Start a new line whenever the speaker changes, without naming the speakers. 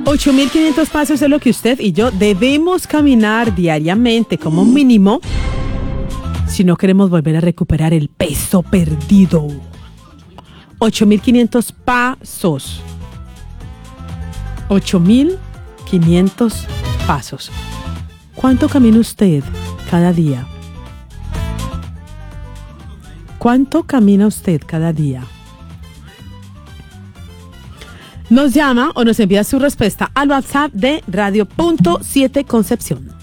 8.500 pasos es lo que usted y yo debemos caminar diariamente como mínimo si no queremos volver a recuperar el peso perdido. 8.500 pasos. 8.500 pasos. ¿Cuánto camina usted cada día? ¿Cuánto camina usted cada día? Nos llama o nos envía su respuesta al WhatsApp de Radio.7 Concepción.